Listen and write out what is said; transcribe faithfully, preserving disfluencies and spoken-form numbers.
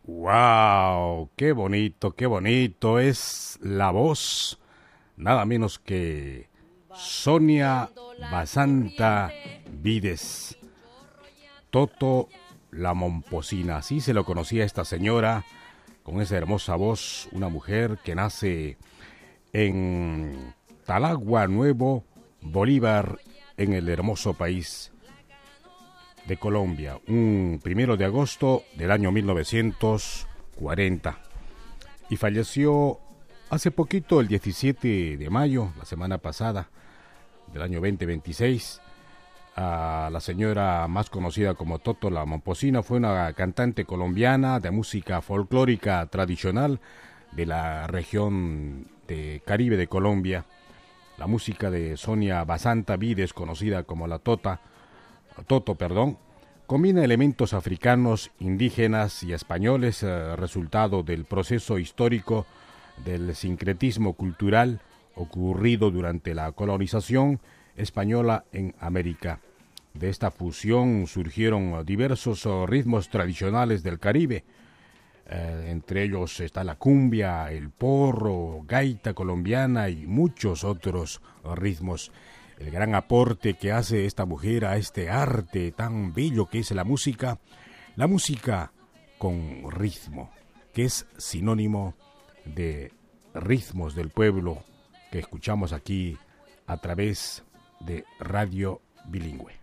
¡Wow! ¡Qué bonito, qué bonito! Es la voz, nada menos que Sonia Basanta Vides. Toto la Momposina, así se lo conocía esta señora, con esa hermosa voz, una mujer que nace en Talagua Nuevo, Bolívar, en el hermoso país de Colombia, un primero de agosto del año mil novecientos cuarenta, y falleció hace poquito, el diecisiete de mayo, la semana pasada, del año veinte veintiséis. A la señora más conocida como Toto la Momposina fue una cantante colombiana de música folclórica tradicional de la región de Caribe de Colombia. La música de Sonia Basanta Vides, conocida como la Tota, Toto, perdón, combina elementos africanos, indígenas y españoles, eh, resultado del proceso histórico del sincretismo cultural ocurrido durante la colonización española en América. De esta fusión surgieron diversos ritmos tradicionales del Caribe. Eh, entre ellos está la cumbia, el porro, gaita colombiana y muchos otros ritmos. El gran aporte que hace esta mujer a este arte tan bello que es la música, la música con ritmo, que es sinónimo de ritmos del pueblo que escuchamos aquí a través de Radio Bilingüe.